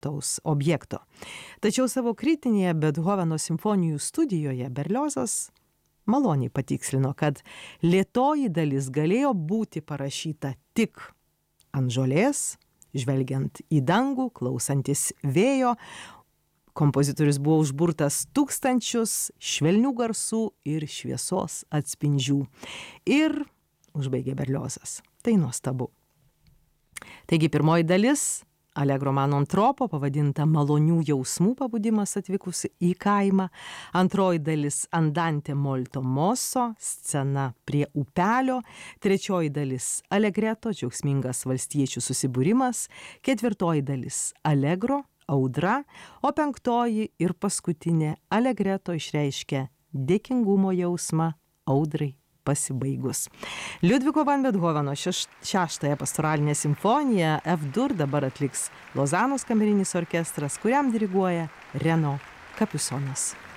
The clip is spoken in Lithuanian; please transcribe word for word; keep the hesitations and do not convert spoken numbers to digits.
konkretaus objekto. Tačiau savo kritinėje Bethoveno simfonijų studijoje Berliozas maloniai patikslino, kad lėtoji dalis galėjo būti parašyta tik ant žolės, žvelgiant į dangų, klausantis vėjo. Kompozitorius buvo užburtas tūkstančius švelnių garsų ir šviesos atspindžių. Ir užbaigė Berliozas. Tai nuostabu. Taigi pirmoji dalis Allegro mano antropo, pavadinta malonių jausmų pabudimas atvykus į kaimą. Antroji dalis Andante molto mosso, scena prie upelio. Trečioji dalis Allegretto, džiaugsmingas valstiečių susibūrimas. Ketvirtoji dalis Allegro, audra. O penktoji ir paskutinė Allegretto išreiškia dėkingumo jausmą audrai pasibaigus. Liudviko van Bethoveno šeš, šeštąją pastoralinę simfoniją F-dur dabar atliks Lozanos kamerinis orkestras, kuriam diriguoja Reno Kapisonas.